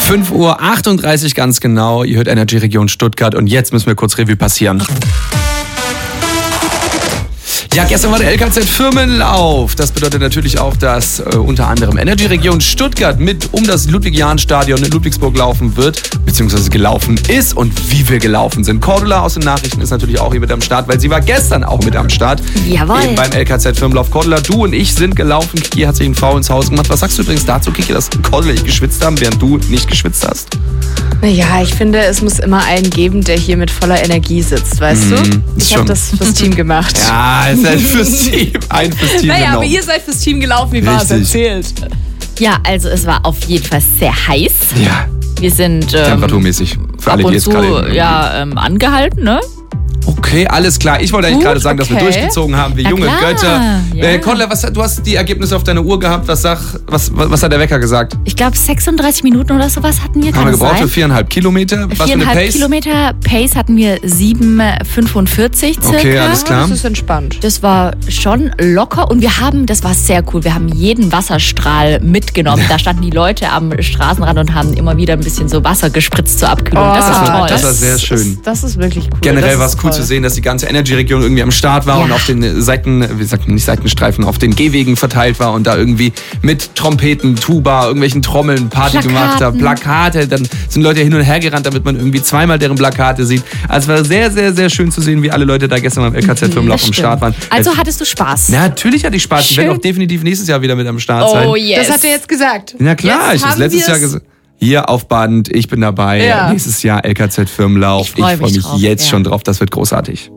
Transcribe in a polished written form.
5:38 Uhr ganz genau. Ihr hört Energy Region Stuttgart und jetzt müssen wir kurz Revue passieren. Ja, gestern war der LKZ-Firmenlauf. Das bedeutet natürlich auch, dass unter anderem Energy Region Stuttgart mit um das Ludwig-Jahn-Stadion in Ludwigsburg laufen wird, beziehungsweise gelaufen ist und wie wir gelaufen sind. Cordula aus den Nachrichten ist natürlich auch hier mit am Start, weil sie war gestern auch mit am Start. Jawohl. Eben beim LKZ-Firmenlauf. Cordula, du und ich sind gelaufen. Kiki hat sich einen V ins Haus gemacht. Was sagst du übrigens dazu, Kiki, dass Cordula und ich geschwitzt haben, während du nicht geschwitzt hast? Naja, ich finde, es muss immer einen geben, der hier mit voller Energie sitzt, weißt du? Ich habe das fürs Team gemacht. Ja, es ist halt fürs Team. Fürs Team naja, genau. aber ihr seid fürs Team gelaufen, wie war es erzählt? Ja, also es war auf jeden Fall sehr heiß. Ja. Wir sind temperaturmäßig. Für alle, ab und die jetzt zu gerade angehalten, ne? Okay, alles klar. Ich wollte eigentlich gerade sagen, dass wir durchgezogen haben, wie Na junge klar, Götter. ja. Cordula, du hast die Ergebnisse auf deiner Uhr gehabt. Was hat der Wecker gesagt? Ich glaube 36 Minuten oder sowas hatten wir. Haben wir gebraucht für 4,5 Kilometer? Was für eine 4,5 Pace? Kilometer. Pace hatten wir 7,45 circa. Okay, alles klar. Das ist entspannt. Das war schon locker und das war sehr cool. Wir haben jeden Wasserstrahl mitgenommen. Da standen die Leute am Straßenrand und haben immer wieder ein bisschen so Wasser gespritzt zur Abkühlung. Das war toll. Das war sehr schön. Das ist wirklich cool. Generell war es cool zu sehen, dass die ganze Energy-Region irgendwie am Start war und auf den Seitenstreifen, auf den Gehwegen verteilt war und da irgendwie mit Trompeten, Tuba, irgendwelchen Trommeln Party gemacht hat. Plakate, dann sind Leute hin und her gerannt, damit man irgendwie zweimal deren Plakate sieht. Also es war sehr, sehr, sehr schön zu sehen, wie alle Leute da gestern beim LKZ-Firmenlauf am Start waren. Also hattest du Spaß? Na, natürlich hatte ich Spaß. Ich werde auch definitiv nächstes Jahr wieder mit am Start sein. Oh yes. Das hat er jetzt gesagt. Na klar, ich habe es letztes Jahr gesagt. Hier auf Band, ich bin dabei. Ja. Nächstes Jahr LKZ-Firmenlauf. Ich freue mich drauf, jetzt schon drauf. Das wird großartig.